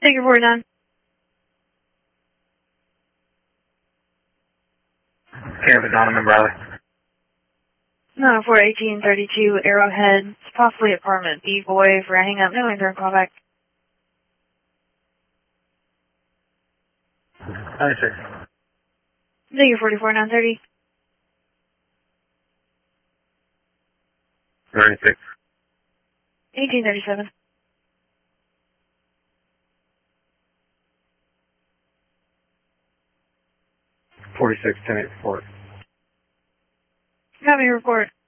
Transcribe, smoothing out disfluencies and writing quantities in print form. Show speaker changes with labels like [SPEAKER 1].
[SPEAKER 1] Thank you, 49.
[SPEAKER 2] Caravan Donovan Bradley.
[SPEAKER 1] No, 41832 Arrowhead. It's possibly apartment B, boy. For a hang up, no answer, call back.
[SPEAKER 2] 96.
[SPEAKER 1] Thank you, 44930.
[SPEAKER 2] 96.
[SPEAKER 1] 1837.
[SPEAKER 2] $46.10 report.
[SPEAKER 1] Copy report.